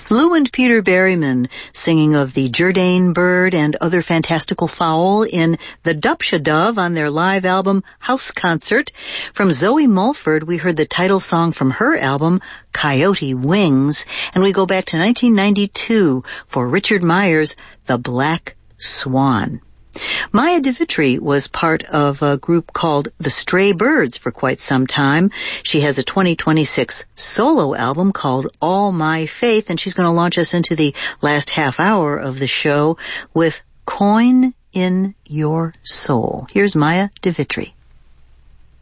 Lou and Peter Berryman singing of the Jourdain bird and other fantastical fowl in the Dupsha Dove on their live album House Concert. From Zoe Mulford, we heard the title song from her album Coyote Wings, and we go back to 1992 for Richard Myers' The Black Swan. Maya DeVitri was part of a group called The Stray Birds for quite some time. She has a 2026 solo album called All My Faith, and she's going to launch us into the last half hour of the show with Coin in Your Soul. Here's Maya DeVitri.